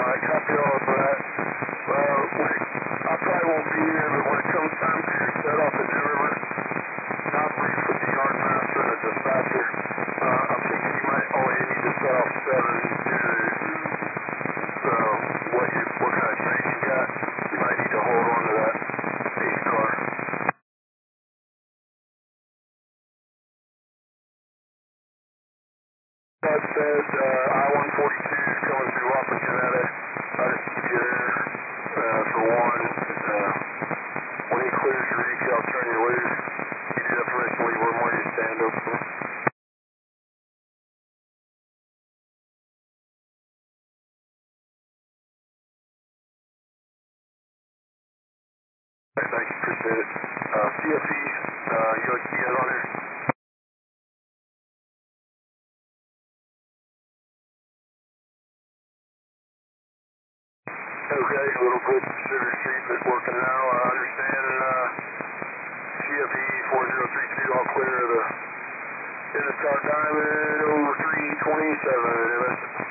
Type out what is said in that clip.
I copy all of that. I probably won't be here, but when it comes time for your set off at New River, not brief with the yard master and the dispatcher. I'm thinking you might only need to set off 7 due to what kind of train you got. You might need to hold on to that 8 car. That said, I-142 is coming through Wapakoneta. I just keep you there for one. When he clears your reach, I'll turn you loose. You do that permission, leave room where you stand up. Thank you, appreciate it. CFE, you guys on here? Okay, a little bit Sugar Street, but working now. I understand CFE 4032, all clear of the Star Diamond 0327.